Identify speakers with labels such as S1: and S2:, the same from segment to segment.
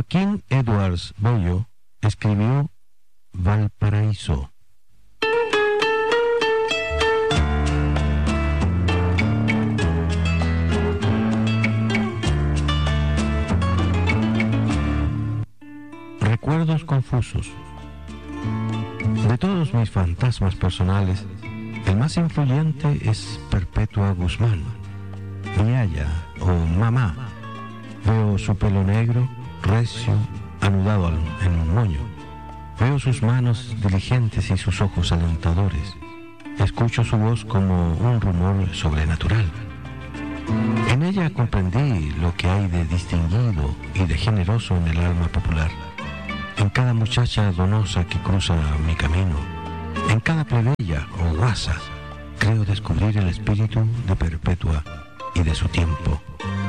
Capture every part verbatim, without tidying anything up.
S1: Joaquín Edwards Bello escribió Valparaíso. Recuerdos confusos. De todos mis fantasmas personales, el más influyente es Perpetua Guzmán, mi aya o mamá. Veo su pelo negro, recio, anudado en un moño. Veo sus manos diligentes y sus ojos alentadores. Escucho su voz como un rumor sobrenatural. En ella comprendí lo que hay de distinguido y de generoso en el alma popular. En cada muchacha donosa que cruza mi camino, en cada plebeya o guasa, creo descubrir el espíritu de Perpetua y de su tiempo.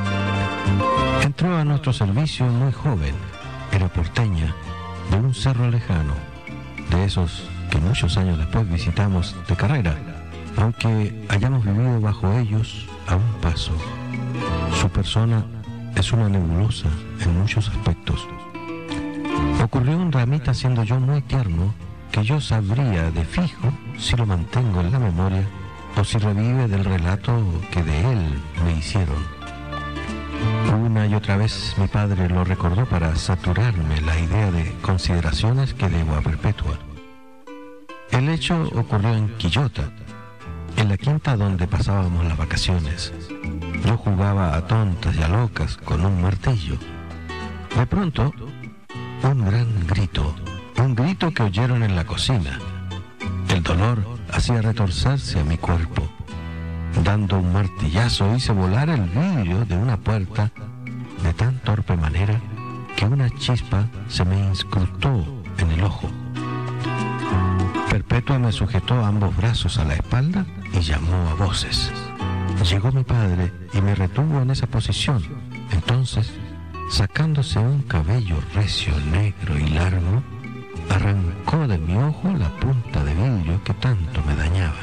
S1: Entró a nuestro servicio muy joven, era porteña, de un cerro lejano, de esos que muchos años después visitamos de carrera, aunque hayamos vivido bajo ellos a un paso. Su persona es una nebulosa en muchos aspectos. Ocurrió un ramita siendo yo muy tierno, que yo sabría de fijo si lo mantengo en la memoria o si revive del relato que de él me hicieron. Una y otra vez mi padre lo recordó para saturarme la idea de consideraciones que debo a Perpetua. El hecho ocurrió en Quillota, en la quinta donde pasábamos las vacaciones. Yo jugaba a tontas y a locas con un martillo. De pronto, un gran grito, un grito que oyeron en la cocina. El dolor hacía retorcerse a mi cuerpo. Dando un martillazo hice volar el vidrio de una puerta de tan torpe manera que una chispa se me incrustó en el ojo. Perpetua me sujetó ambos brazos a la espalda y llamó a voces. Llegó mi padre y me retuvo en esa posición. Entonces, sacándose un cabello recio, negro y largo, arrancó de mi ojo la punta de vidrio que tanto me dañaba.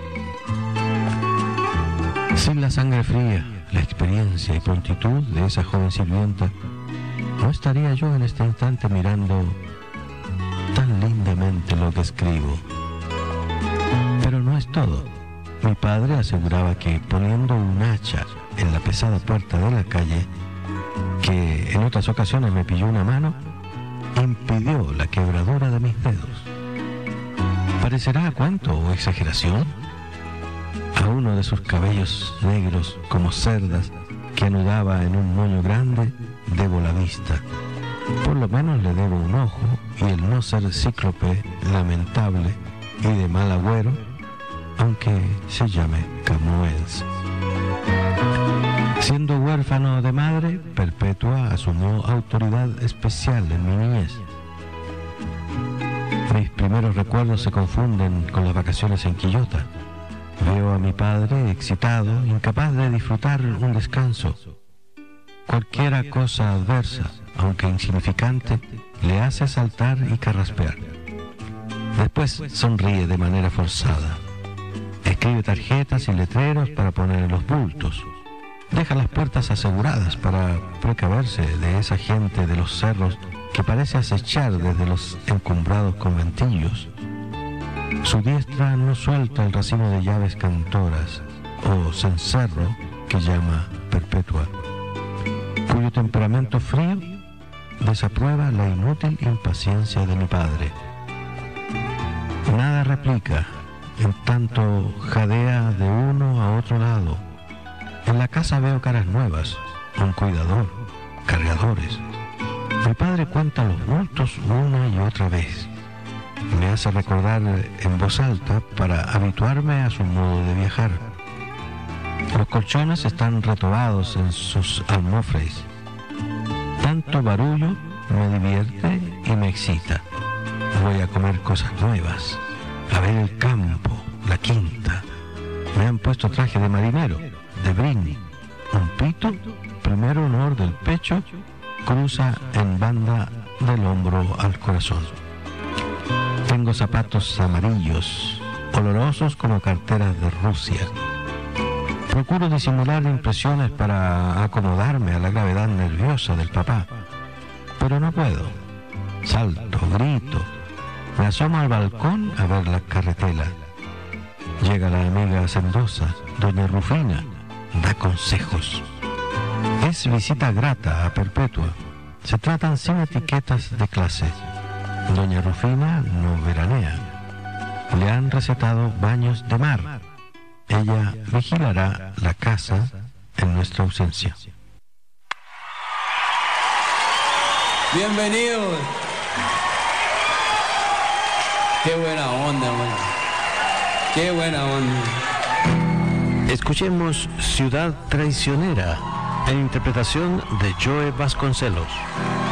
S1: Sin la sangre fría, la experiencia y prontitud de esa joven sirvienta, no estaría yo en este instante mirando tan lindamente lo que escribo. Pero no es todo. Mi padre aseguraba que poniendo un hacha en la pesada puerta de la calle, que en otras ocasiones me pilló una mano, impidió la quebradura de mis dedos. ¿Parecerá cuento o exageración? A uno de sus cabellos negros como cerdas que anudaba en un moño grande, debo la vista. Por lo menos le debo un ojo y el no ser cíclope lamentable y de mal agüero, aunque se llame Camoens. Siendo huérfano de madre, Perpetua asumió autoridad especial en mi niñez. Mis primeros recuerdos se confunden con las vacaciones en Quillota. Veo a mi padre excitado, incapaz de disfrutar un descanso. Cualquiera cosa adversa, aunque insignificante, le hace saltar y carraspear. Después sonríe de manera forzada. Escribe tarjetas y letreros para poner en los bultos. Deja las puertas aseguradas para precaverse de esa gente de los cerros que parece acechar desde los encumbrados conventillos. Su diestra no suelta el racimo de llaves cantoras o cencerro que llama Perpetua, cuyo temperamento frío desaprueba la inútil impaciencia de mi padre. Nada replica, en tanto jadea de uno a otro lado. En la casa veo caras nuevas, un cuidador, cargadores. Mi padre cuenta los bultos una y otra vez. Me hace recordar en voz alta para habituarme a su modo de viajar. Los colchones están retobados en sus almofres. Tanto barullo me divierte y me excita. Voy a comer cosas nuevas, a ver el campo, la quinta. Me han puesto traje de marinero, de brini, un pito, primer honor del pecho, cruza en banda del hombro al corazón. Tengo zapatos amarillos, olorosos como carteras de Rusia. Procuro disimular impresiones para acomodarme a la gravedad nerviosa del papá. pero no puedo. Salto, grito, me asomo al balcón a ver la carretela. Llega la amiga hacendosa, doña Rufina, da consejos. Es visita grata a Perpetua. Se tratan sin etiquetas de clase. Doña Rufina no veranea. Le han recetado baños de mar. Ella vigilará la casa en nuestra ausencia.
S2: Bienvenidos. Qué buena onda, man. Qué buena onda.
S1: Escuchemos Ciudad Traicionera en interpretación de Joe Vasconcelos.